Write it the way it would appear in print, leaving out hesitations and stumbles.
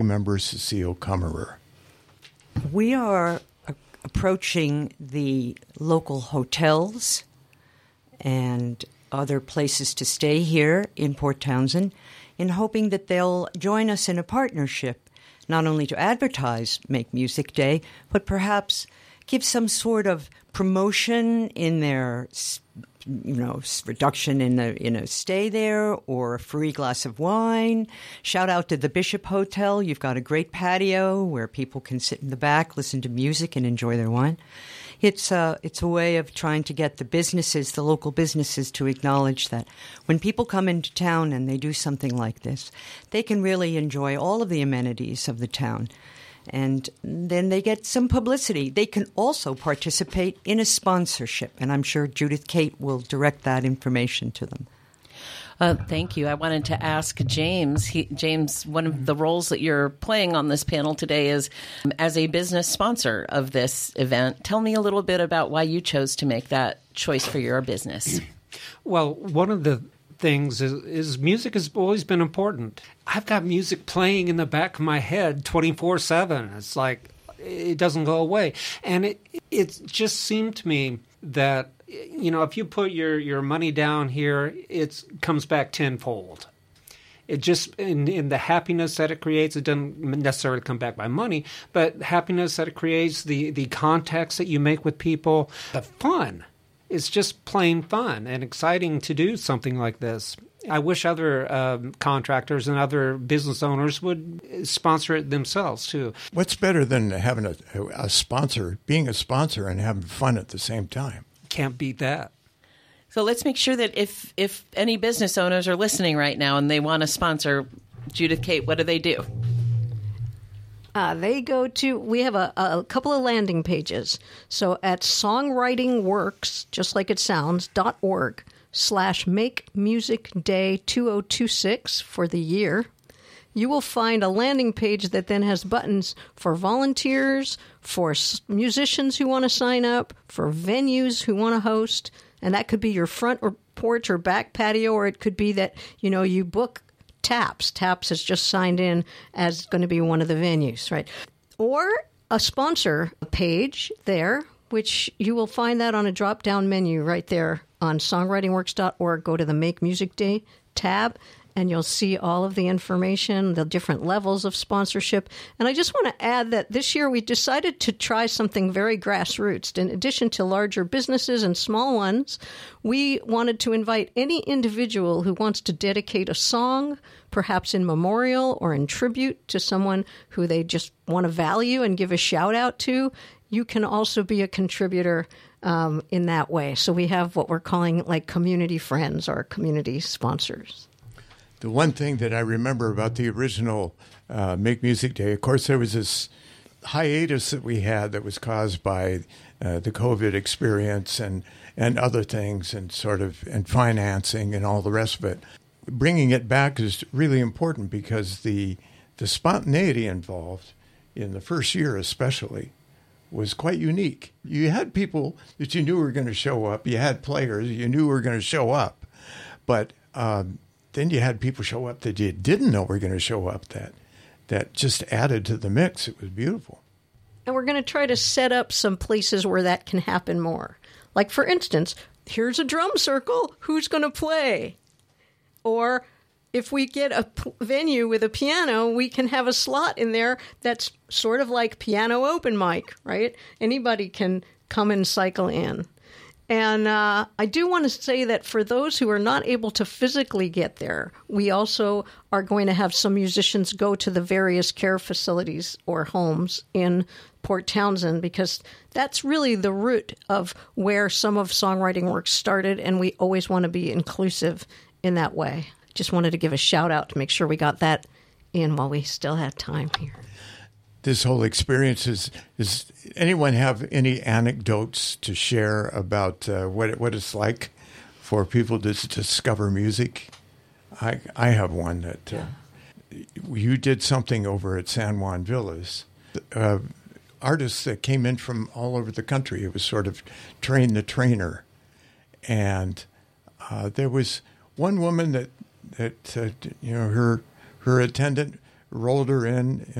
member Cecile Kummerer. We are approaching the local hotels and other places to stay here in Port Townsend in hoping that they'll join us in a partnership, not only to advertise Make Music Day, but perhaps give some sort of promotion in their, reduction in a stay there or a free glass of wine. Shout out to the Bishop Hotel. You've got a great patio where people can sit in the back, listen to music, and enjoy their wine. It's a way of trying to get the local businesses, to acknowledge that when people come into town and they do something like this, they can really enjoy all of the amenities of the town. And then they get some publicity. They can also participate in a sponsorship, and I'm sure Judith Kate will direct that information to them. Thank you. I wanted to ask James. James, one of the roles that you're playing on this panel today is as a business sponsor of this event. Tell me a little bit about why you chose to make that choice for your business. Well, one of the things is music has always been important. I've got music playing in the back of my head 24/7. It's like it doesn't go away. And it just seemed to me that, if you put your money down here, it comes back tenfold. It just, in the happiness that it creates, it doesn't necessarily come back by money, but happiness that it creates, the contacts that you make with people, the fun. It's just plain fun and exciting to do something like this. I wish other contractors and other business owners would sponsor it themselves, too. What's better than having a sponsor, being a sponsor and having fun at the same time? Can't beat that. So let's make sure that if any business owners are listening right now and they want to sponsor Judith Kate, what do they do? They go to, we have a couple of landing pages. So at songwritingworks, just like it sounds, .org/MakeMusicDay2026 for the year, you will find a landing page that then has buttons for volunteers, for musicians who want to sign up, for venues who want to host, and that could be your front or porch or back patio, or it could be that, you book TAPS. TAPS has just signed in as going to be one of the venues, right? Or a sponsor page there, which you will find that on a drop-down menu right there on songwritingworks.org. Go to the Make Music Day tab, and you'll see all of the information, the different levels of sponsorship. And I just want to add that this year we decided to try something very grassroots. In addition to larger businesses and small ones, we wanted to invite any individual who wants to dedicate a song, perhaps in memorial or in tribute to someone who they just want to value and give a shout out to. You can also be a contributor in that way. So we have what we're calling like community friends or community sponsors. The one thing that I remember about the original Make Music Day, of course, there was this hiatus that we had that was caused by the COVID experience and other things and and financing and all the rest of it. Bringing it back is really important because the spontaneity involved in the first year especially was quite unique. You had people that you knew were going to show up. You had players you knew were going to show up. But then you had people show up that you didn't know were going to show up that just added to the mix. It was beautiful. And we're going to try to set up some places where that can happen more. Like, for instance, here's a drum circle. Who's going to play? Or if we get a venue with a piano, we can have a slot in there that's sort of like piano open mic, right? Anybody can come and cycle in. And I do want to say that for those who are not able to physically get there, we also are going to have some musicians go to the various care facilities or homes in Port Townsend, because that's really the root of where some of Songwriting Works started, and we always want to be inclusive in that way. Just wanted to give a shout out to make sure we got that in while we still had time here. This whole experience is anyone have any anecdotes to share about what it's like for people to discover music? I have one that you did something over at San Juan Villas. Artists that came in from all over the country. It was sort of train the trainer. And there was one woman that her attendant rolled her in